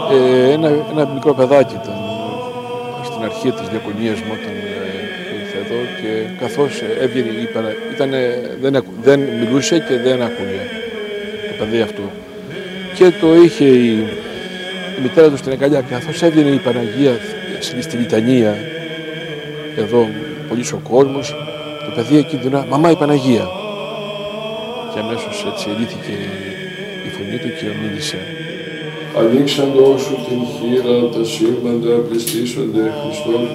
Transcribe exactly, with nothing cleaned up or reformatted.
Ε, ένα, ένα μικρό παιδάκι ήταν στην αρχή της διακονίας μου όταν ε, ήρθε εδώ και καθώς έβγαινε, ήταν, δεν, ακου, δεν μιλούσε και δεν άκουγε το παιδί αυτό. Και το είχε η, η μητέρα του στην αγκαλιά και καθώς έβγαινε η Παναγία στη, στη λιτανία, εδώ πολύς ο κόσμος, το παιδί εκεί δινά «Μαμά η Παναγία». Και αμέσως έτσι ελύθηκε η φωνή του και μίλησε. Ανοίξαντο σου την χείρα, τα σύμπαντα πληστήσονται, Χριστός